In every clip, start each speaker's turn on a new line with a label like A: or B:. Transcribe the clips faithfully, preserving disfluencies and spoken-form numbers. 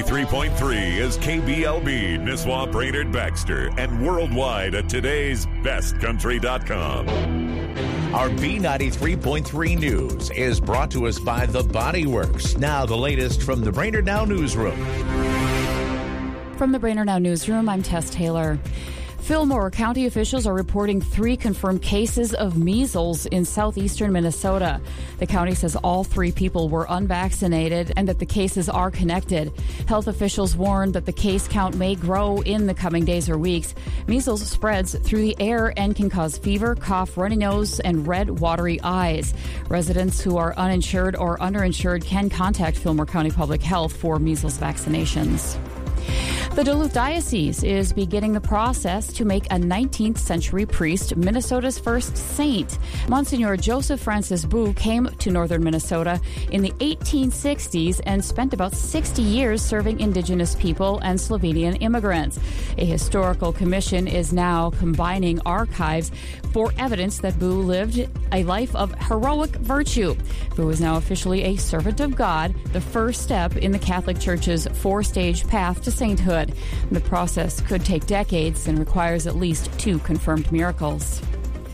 A: three point three is K B L B, Nisswa, Brainerd, Baxter, and worldwide at today's best country dot com.
B: Our B ninety-three point three news is brought to us by The Body Works. Now the latest from the Brainerd Now newsroom.
C: From the Brainerd Now newsroom, I'm Tess Taylor. Fillmore County officials are reporting three confirmed cases of measles in southeastern Minnesota. The county says all three people were unvaccinated and that the cases are connected. Health officials warned that the case count may grow in the coming days or weeks. Measles spreads through the air and can cause fever, cough, runny nose, and red, watery eyes. Residents who are uninsured or underinsured can contact Fillmore County Public Health for measles vaccinations. The Duluth Diocese is beginning the process to make a nineteenth century priest Minnesota's first saint. Monsignor Joseph Francis Boo came to northern Minnesota in the eighteen sixties and spent about sixty years serving indigenous people and Slovenian immigrants. A historical commission is now combining archives for evidence that Boo lived a life of heroic virtue. Boo is now officially a servant of God, the first step in the Catholic Church's four-stage path to sainthood. The process could take decades and requires at least two confirmed miracles.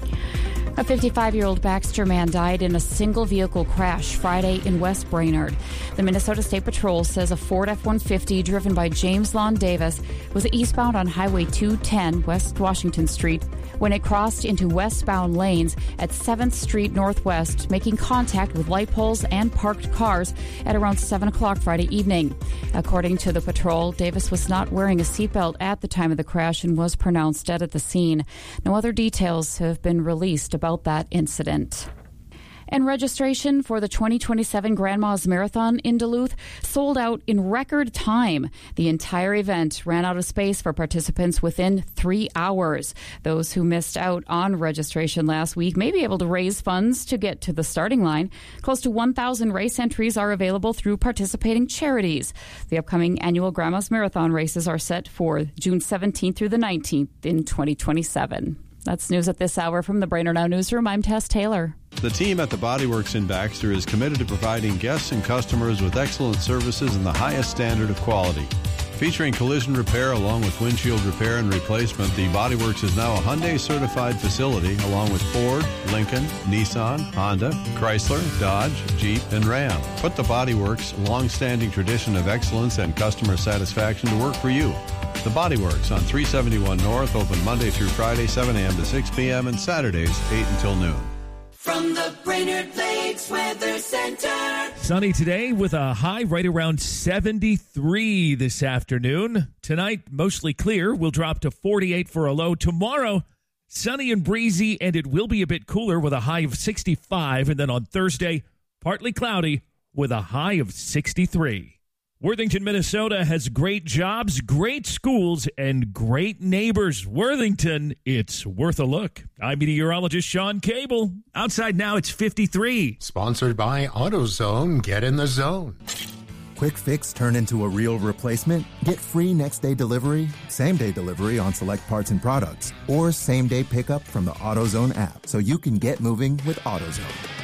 C: A fifty-five-year-old Baxter man died in a single-vehicle crash Friday in West Brainerd. The Minnesota State Patrol says a Ford F one fifty driven by James Lon Davis was eastbound on Highway two ten West Washington Street when it crossed into westbound lanes at seventh Street Northwest, making contact with light poles and parked cars at around seven o'clock Friday evening. According to the patrol, Davis was not wearing a seatbelt at the time of the crash and was pronounced dead at the scene. No other details have been released about that incident. And registration for the twenty twenty-seven Grandma's Marathon in Duluth sold out in record time. The entire event ran out of space for participants within three hours. Those who missed out on registration last week may be able to raise funds to get to the starting line. Close to one thousand race entries are available through participating charities. The upcoming annual Grandma's Marathon races are set for June seventeenth through the nineteenth in twenty twenty-seven. That's news at this hour from the Brainerd Now newsroom. I'm Tess Taylor.
D: The team at the Body Works in Baxter is committed to providing guests and customers with excellent services and the highest standard of quality. Featuring collision repair along with windshield repair and replacement, the Body Works is now a Hyundai certified facility along with Ford, Lincoln, Nissan, Honda, Chrysler, Dodge, Jeep, and Ram. Put the Body Works' long-standing tradition of excellence and customer satisfaction to work for you. The Body Works on three seventy-one North, open Monday through Friday, seven a.m. to six p.m. and Saturdays, eight until noon.
E: From the Brainerd Lakes Weather Center.
F: Sunny today with a high right around seventy-three this afternoon. Tonight, mostly clear. We'll drop to forty-eight for a low. Tomorrow, sunny and breezy, and it will be a bit cooler with a high of sixty-five. And then on Thursday, partly cloudy with a high of sixty-three. Worthington, Minnesota has great jobs, great schools, and great neighbors. Worthington, it's worth a look. I'm meteorologist Sean Cable. Outside now, it's fifty-three.
G: Sponsored by AutoZone. Get in the zone.
H: Quick fix turn into a real replacement? Get free next-day delivery, same-day delivery on select parts and products, or same-day pickup from the AutoZone app so you can get moving with AutoZone.